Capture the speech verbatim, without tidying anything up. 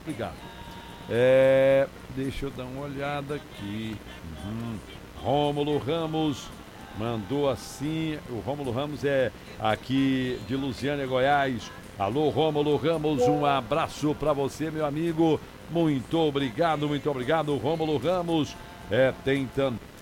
obrigado. É, deixa eu dar uma olhada aqui. Uhum. Rômulo Ramos mandou assim. O Rômulo Ramos é aqui de Lusiânia, Goiás. Alô, Rômulo Ramos, um abraço para você, meu amigo. Muito obrigado, muito obrigado, Rômulo Ramos. É, tem também.